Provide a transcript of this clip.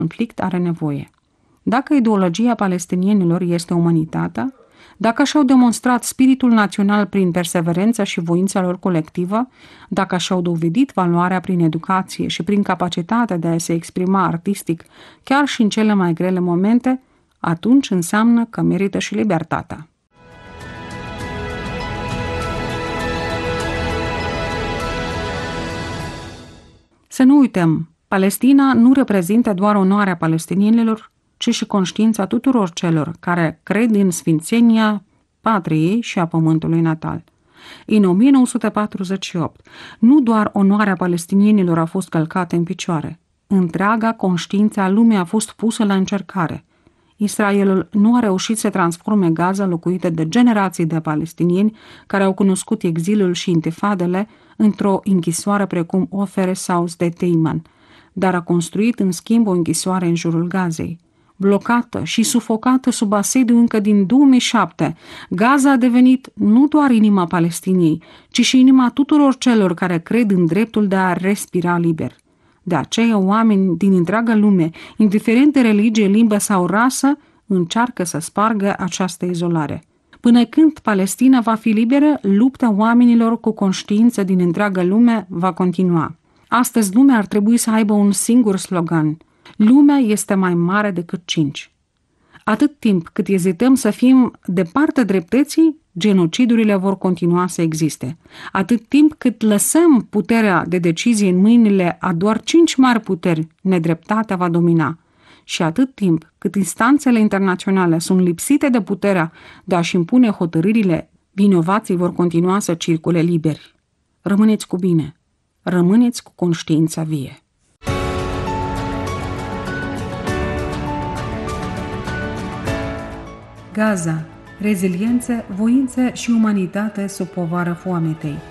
conflict are nevoie. Dacă ideologia palestinienilor este umanitatea, dacă și-au demonstrat spiritul național prin perseverența și voința lor colectivă, dacă și-au dovedit valoarea prin educație și prin capacitatea de a se exprima artistic chiar și în cele mai grele momente, atunci înseamnă că merită și libertatea. Să nu uităm, Palestina nu reprezintă doar onoarea palestinienilor, ci și conștiința tuturor celor care cred în sfințenia patriei și a pământului natal. În 1948, nu doar onoarea palestinienilor a fost călcată în picioare, întreaga conștiință a lumii a fost pusă la încercare. Israelul nu a reușit să transforme Gaza, locuită de generații de palestinieni care au cunoscut exilul și intifadele, într-o închisoare precum Ofer sau Sde-Teiman, dar a construit în schimb o închisoare în jurul Gazei. Blocată și sufocată sub asediu încă din 2007, Gaza a devenit nu doar inima Palestiniei, ci și inima tuturor celor care cred în dreptul de a respira liber. De aceea, oameni din întreaga lume, indiferent de religie, limbă sau rasă, încearcă să spargă această izolare. Până când Palestina va fi liberă, lupta oamenilor cu conștiință din întreaga lume va continua. Astăzi lumea ar trebui să aibă un singur slogan: lumea este mai mare decât 5. Atât timp cât ezităm să fim de partea dreptății, genocidurile vor continua să existe. Atât timp cât lăsăm puterea de decizie în mâinile a doar 5 mari puteri, nedreptatea va domina. Și atât timp cât instanțele internaționale sunt lipsite de puterea de a-și impune hotărârile, vinovații vor continua să circule liberi. Rămâneți cu bine, rămâneți cu conștiința vie. Gaza, reziliență, voință și umanitate sub povară foametei.